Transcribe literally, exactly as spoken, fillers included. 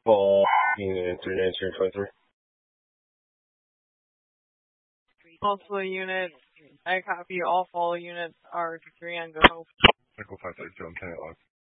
Fall Unit three nine zero five three. Multiple units. I copy all fall units are three on go. Echo five six two, I'm ten eight log.